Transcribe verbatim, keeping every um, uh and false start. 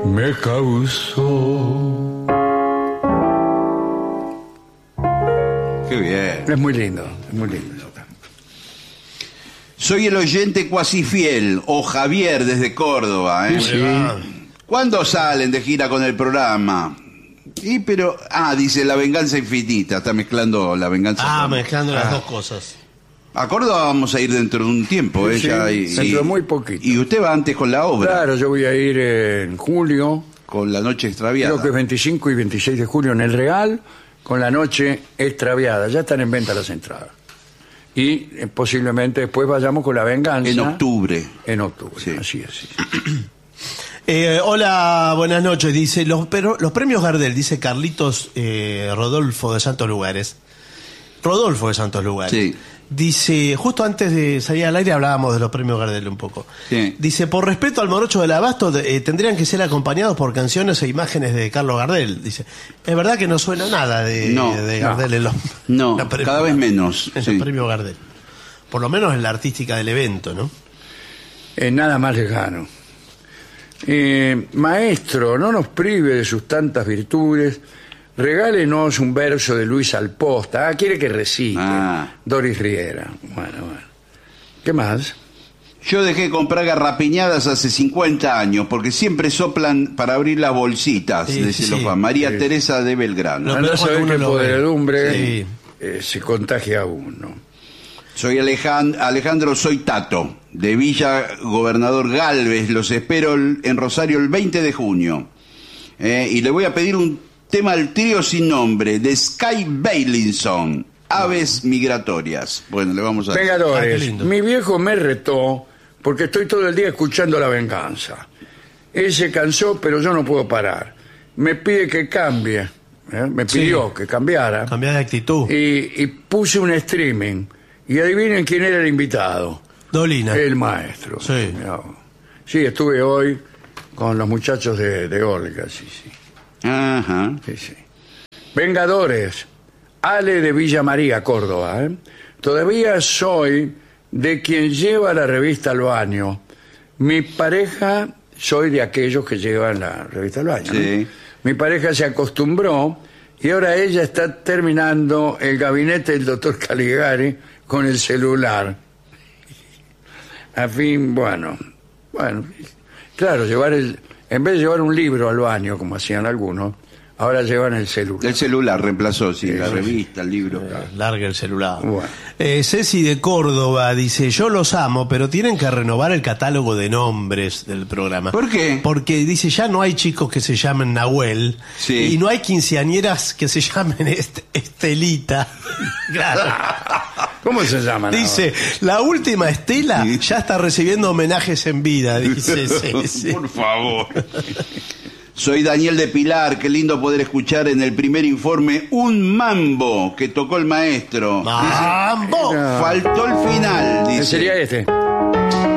me causó. Qué bien. Es muy lindo, es muy lindo. Soy el oyente cuasi fiel, o Javier desde Córdoba, ¿eh? Sí. ¿Cuándo salen de gira con el programa? Y pero, ah, dice La Venganza Infinita, está mezclando La Venganza. Ah, con... mezclando las Ah. dos cosas. A Córdoba vamos a ir dentro de un tiempo, ¿eh? Sí, Ya, y, dentro de muy poquito. Y usted va antes con la obra, Claro, yo voy a ir en julio, con La Noche Extraviada. creo que es veinticinco y veintiséis de julio en el Real, con La Noche Extraviada. Ya están en venta las entradas. Y eh, posiblemente después vayamos con La Venganza. En octubre. En octubre, Sí. así es. Sí. Eh, hola, buenas noches. Dice, los, pero, los premios Gardel, dice Carlitos eh, Rodolfo de Santos Lugares. Rodolfo de Santos Lugares. Sí. Dice, justo antes de salir al aire hablábamos de los premios Gardel un poco. Sí. Dice, por respeto al morocho del Abasto, eh, tendrían que ser acompañados por canciones e imágenes de Carlos Gardel. Dice, es verdad que no suena nada de, No, de no. Gardel en los, No, los premios cada vez Gardel, menos, En sí. los premios Gardel. Por lo menos en la artística del evento, ¿no? Es nada más lejano. Eh, maestro, no nos prive de sus tantas virtudes. Regálenos un verso de Luis Alposta. Ah, quiere que recite. Ah. Doris Riera. Bueno, bueno. ¿Qué más? Yo dejé de comprar garrapiñadas hace cincuenta años porque siempre soplan para abrir las bolsitas Sí, de sí, celofán. sí. María Sí. Teresa de Belgrano. Lo Andá a peor saber cuando qué uno lo ve. podredumbre Sí. eh, se contagia a uno. Soy Alejandro, Alejandro Soy Tato, de Villa Gobernador Galvez. Los espero el- en Rosario el veinte de junio. Eh, y le voy a pedir un tema al trío sin nombre, de Sky Bailinson, Aves Migratorias. Bueno, le vamos a... Ah, qué Vengadores, lindo. mi viejo me retó porque estoy todo el día escuchando La Venganza. Él se cansó, pero yo no puedo parar. Me pide que cambie. ¿eh? Me Sí. pidió que cambiara. Cambiar de actitud. Y, y puse un streaming. Y adivinen quién era el invitado. Dolina. El maestro. Sí. Mirá. Sí, estuve hoy con los muchachos de, de Olga, sí, sí. Ajá. Sí, sí. Vengadores, Ale de Villa María, Córdoba. ¿eh? Todavía soy de quien lleva la revista al baño. Mi pareja, soy de aquellos que llevan la revista al baño. ¿no? Sí. Mi pareja se acostumbró y ahora ella está terminando el gabinete del doctor Caligari con el celular. A fin, bueno, bueno, claro, llevar el, en vez de llevar un libro al baño, como hacían algunos, ahora llevan el celular. El celular reemplazó, sí, la sí. revista, el libro. Larga el celular. Bueno. Eh, Ceci de Córdoba dice, yo los amo, pero tienen que renovar el catálogo de nombres del programa. ¿Por qué? Porque dice, ya no hay chicos que se llamen Nahuel Sí. y no hay quinceañeras que se llamen Est- Estelita. Claro. ¿Cómo se llaman? Dice, la última Estela Sí. ya está recibiendo homenajes en vida, dice Ceci. Por favor. Soy Daniel de Pilar, qué lindo poder escuchar en el primer informe un mambo que tocó el maestro. ¡Mambo! Dice, faltó el final, ahora? dice. Sería este.